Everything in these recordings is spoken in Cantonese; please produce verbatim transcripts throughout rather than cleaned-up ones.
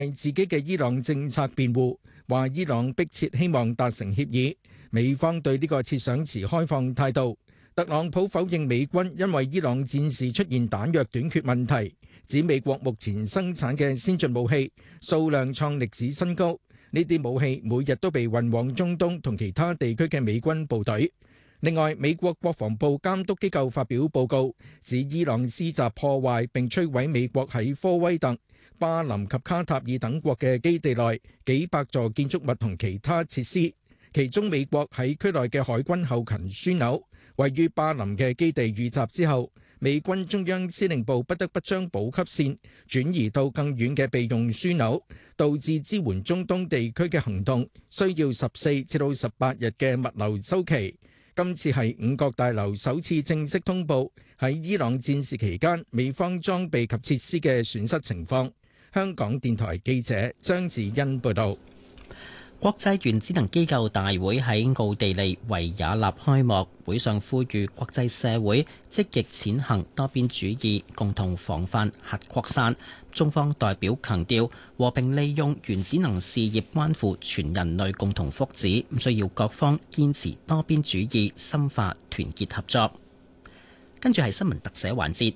為自己嘅伊朗政策辯護，話伊朗迫切希望達成協議，美方對呢個設想持開放態度。特朗普否認美軍因為伊朗戰事出現彈藥短缺問題，指美國目前生產嘅先進武器數量創歷史新高，呢啲武器每日都被運往中東同其他地區嘅美軍部隊。另外，美國國防部監督機構發表報告，指伊朗施襲破壞並摧毀美國喺科威特、巴林及卡塔爾等國嘅基地內幾百座建築物同其他設施，其中美國喺區內嘅海軍後勤樞紐位於巴林嘅基地遇襲之後，美軍中央司令部不得不將補給線轉移到更遠嘅備用樞紐，導致支援中東地區嘅行動需要十四至到十八日嘅物流週期。今次係五角大樓首次正式通報喺伊朗戰事期間美方裝備及設施嘅損失情況。香港電台記者張子欣報道。 國際原子能機構大會喺奧地利維也納開幕，會上呼籲國際社會積極踐行多邊主義，共同防範核擴散。中方代表強調，和平利用原子能事業關乎全人類共同福祉，需要各方堅持多邊主義，深化團結合作。跟住係新聞特寫環節。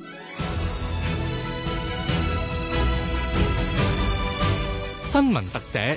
新聞特寫。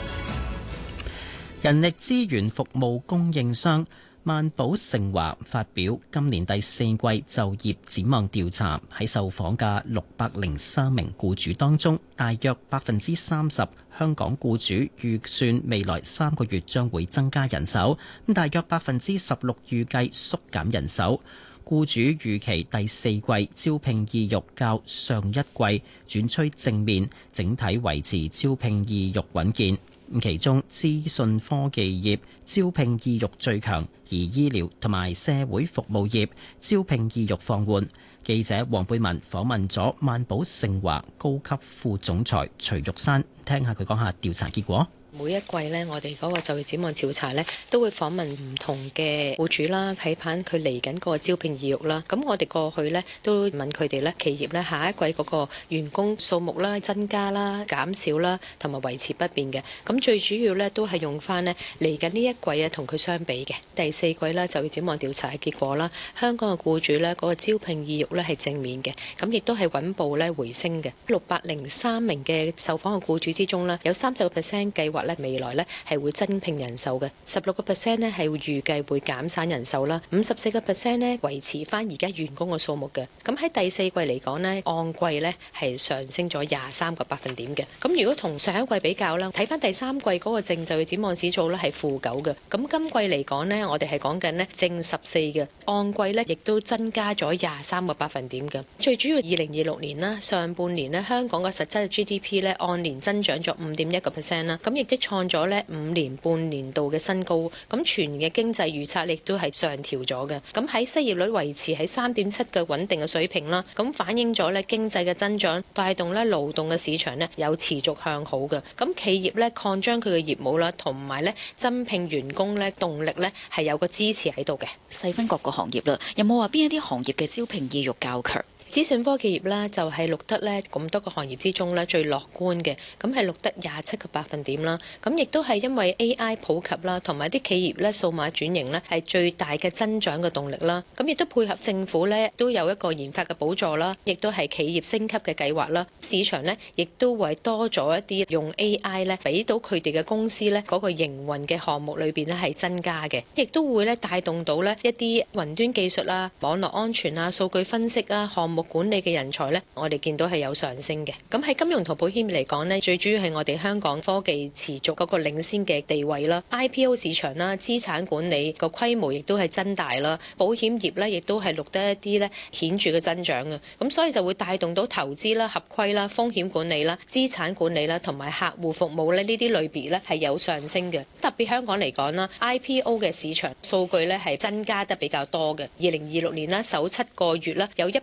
人力資源服務供應商萬寶盛華發表今年第四季就業展望調查，喺受訪嘅六百零三名僱主當中，大約百分之三十香港僱主預算未來三個月將會增加人手，咁大約百分之十六預計縮減人手。僱主預期第四季招聘意欲較上一季轉趨正面，整體維持招聘意欲穩健。其中資訊科技業招聘意欲最強，而醫療同埋社會服務業招聘意欲放緩。記者黃貝文訪問咗萬寶盛華高級副總裁徐玉山，聽下佢講下調查結果。 每一季呢，我哋嗰個就業展望調查呢，都會訪問唔同嘅僱主啦，睇返佢嚟緊個招聘意欲啦。咁我哋過去呢，都問佢哋呢，企業呢下一季嗰個員工數目啦、增加啦、減少啦，同埋維持不變嘅。咁最主要呢，都係用返呢嚟緊呢一季啊，同佢相比嘅第四季啦，就業展望調查嘅結果啦，香港嘅僱主呢，嗰個招聘意欲呢係正面嘅，咁亦都係穩步呢回升嘅。六百零三名嘅受訪嘅僱主之中呢，有三十個 percent 計劃未來咧係會增聘人手嘅，十六個 percent 咧係會預計會減散人手啦，五十四個 percent 咧維持翻而家員工嘅數目嘅。咁喺第四季嚟講呢，按季咧係上升咗廿三個百分點嘅。咁如果同上一季比較啦，睇翻第三季嗰個正就業展望指數咧係負九嘅。咁今季嚟講呢，我哋係講緊呢正十四嘅，按季咧亦都增加咗廿三個百分點嘅。最主要二零二六年啦，上半年呢，香港嘅實質 G D P 咧按年增長咗五點一個 percent 啦，咁亦都創咗咧五年半年度嘅新高，咁全年嘅經濟預測亦都係上調咗嘅。咁喺失業率維持喺三點七嘅穩定嘅水平啦，咁反映咗咧經濟嘅增長帶動咧勞動嘅市場咧有持續向好嘅。咁企業咧擴張佢嘅業務啦，同埋咧增聘員工咧動力咧係有個支持喺度嘅。 細分各個行業啦，有冇話邊一啲行業嘅招聘意欲較強？ 資訊科技業啦，就係錄得咧咁多個行業之中咧最樂觀嘅，咁係錄得廿七個百分點啦。咁亦都係因為 A I 普及啦，同埋啲企業咧數碼轉型咧係最大嘅增長嘅動力啦。咁亦都配合政府咧都有一個研發嘅補助啦，亦都係企業升級嘅計劃啦。市場咧亦都會多咗一啲用 A I 咧俾到佢哋嘅公司咧嗰個營運嘅項目裏邊咧係增加嘅，亦都會咧帶動到咧一啲雲端技術啦、網絡安全啊、數據分析啊、項目管理嘅人才呢，我哋見到係有上升嘅。咁喺金融同保險嚟講呢，最主要係我哋香港科技持續嗰個領先嘅地位啦。I P O 市場啦，資產管理個規模亦都係增大啦。保險業呢，亦都係錄得一啲呢顯著嘅增長嘅。咁所以就會帶動到投資啦、合規啦、風險管理啦、資產管理啦，同埋客戶服務咧呢啲類別呢係有上升嘅。特別香港嚟講啦 ，I P O 嘅市場數據呢係增加得比較多嘅。二零二六年啦，首七個月啦，有一百零四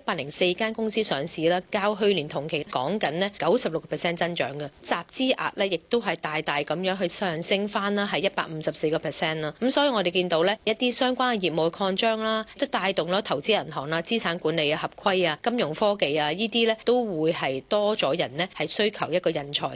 四間公司上市啦，較去年同期講緊呢九十六個 percent 增長嘅集資額呢，亦都係大大咁樣去上升翻啦，係一百五十四個 percent 啦。咁所以我哋見到呢一啲相關嘅業務擴張啦，都帶動咗投資銀行啦、資產管理啊、合規啊、金融科技啊呢啲呢，都會係多咗人呢係需求一個人才